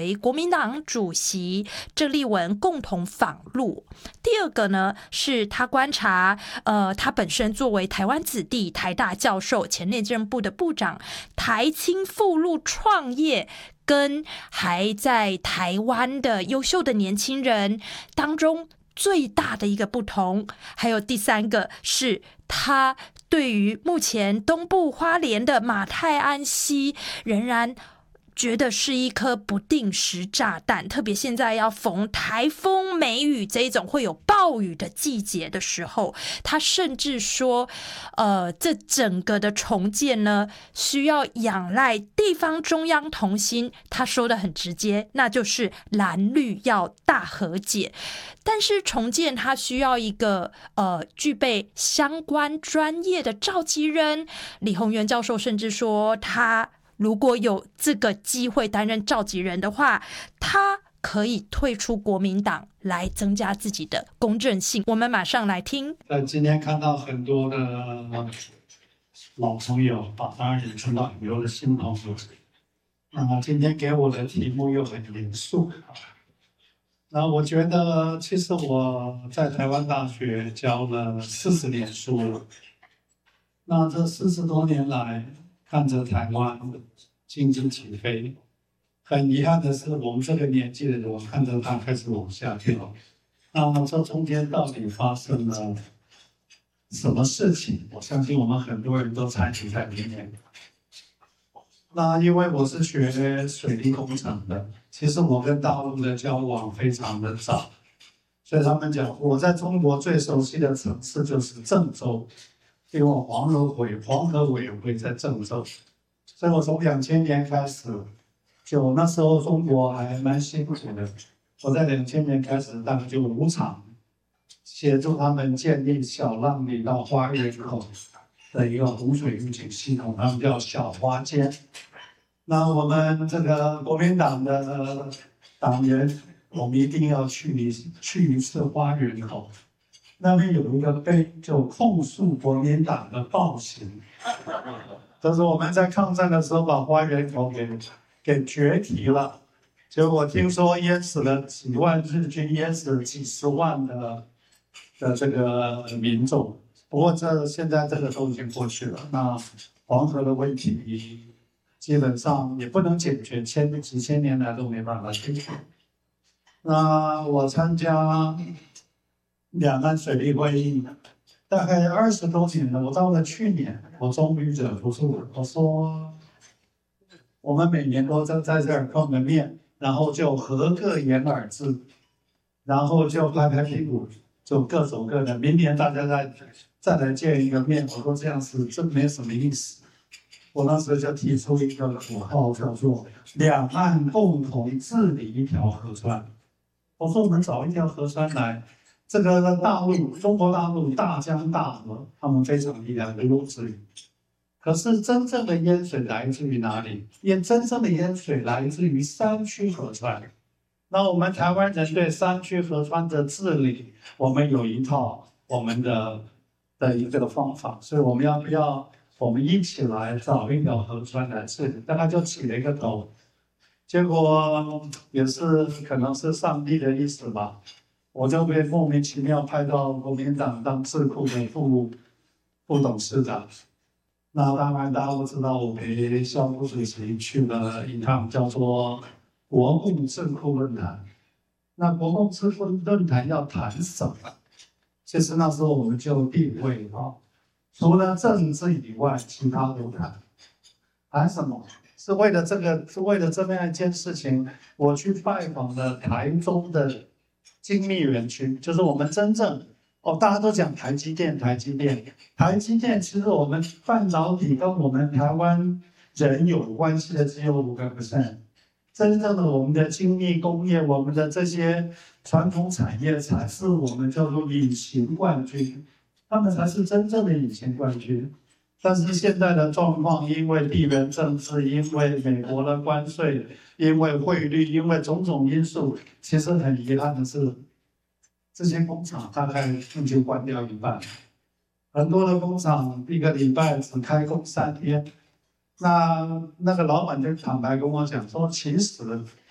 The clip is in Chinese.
随国民党主席郑丽文共同访陆。第二个呢，是他观察，他本身作为台湾子弟、台大教授、前内政部的部长，台青赴陆创业，跟还在台湾的优秀的年轻人当中最大的一个不同。还有第三个是他对于目前东部花莲的马太安溪仍然觉得是一颗不定时炸弹，特别现在要逢台风、梅雨这一种会有暴雨的季节的时候，他甚至说，这整个的重建呢，需要仰赖地方中央同心。他说的很直接，那就是蓝绿要大和解。但是重建它需要一个具备相关专业的召集人。李鸿源教授甚至说，他如果有这个机会担任召集人的话，他可以退出国民党来增加自己的公正性。我们马上来听。 今天看到很多的老朋友，当然也看到很多的新朋友。今天给我的题目又很严肃。那我觉得，其实我在台湾大学教了40年书了。那这40多年来，看着台湾经济起飞，很遗憾的是，我们这个年纪的人看着它开始往下掉。那这中间到底发生了什么事情？我相信我们很多人都参与在里面。那因为我是学水利工程的，其实我跟大陆的交往非常的早，所以他们讲我在中国最熟悉的城市就是郑州。因为我黄河委员会在郑州，所以我从2000年开始，就那时候中国还蛮辛苦的。我在2000年开始当就5场，协助他们建立小浪里到花园口的一个洪水预警系统，他们叫小花间。那我们这个国民党的党员，我们一定要去一次花园口。那边有一个碑，就控诉国民党的暴行。这是我们在抗战的时候把花园口给决堤了，结果听说淹死了几万日军，淹死了几十万的这个民众。不过现在这个都已经过去了。那黄河的问题基本上也不能解决，几千年来都没办法解决。那我参加两岸水利会议大概20多年了，我到了去年，我终于忍不住了，我说我们每年都在这儿碰个面，然后就合个言而至，然后就拍拍屁股，就各走各的。明年大家再来见一个面，我说这样子真没什么意思。我那时候就提出一个口号，叫做两岸共同治理一条河川。我说我们找一条河川来。这个中国大陆大江大河，他们非常厉害，如之于。可是真正的淹水来自于哪里？真正的淹水来自于山区河川。那我们台湾人对山区河川的治理，我们有一套我们的一个方法，所以我们要不要我们一起来找一条河川来治理？大概就起了一个头，结果也是可能是上帝的意思吧。我就被莫名其妙派到国民党当智库的副董事长。那当然大家都知道，我陪校部主席去了一趟叫做国共智库论坛。那国共智库论坛要谈什么？其实那时候我们就定位除了政治以外，其他都谈。谈什么？是为了这么样一件事情，我去拜访了台中的精密园区，就是我们真正大家都讲台积电，其实我们半导体跟我们台湾人有关系的只有5%。真正的我们的精密工业，我们的这些传统产业才是我们叫做隐形冠军，他们才是真正的隐形冠军。但是现在的状况，因为地缘政治，因为美国的关税，因为汇率，因为种种因素，其实很遗憾的是，这些工厂大概已经关掉一半，很多的工厂1个礼拜只开工3天。那个老板就坦白跟我讲说，其实